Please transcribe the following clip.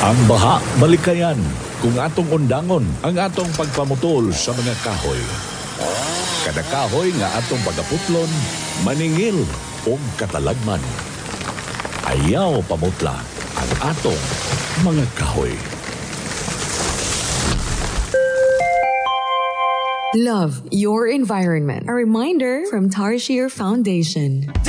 Ang baha balikayan kung atong undangon ang atong pagpamutol sa mga kahoy. Kada kahoy nga atong pagaputlon, maningil o katalagman. Ayaw pamutla ang atong mga kahoy. Love your environment. A reminder from Tarshir Foundation.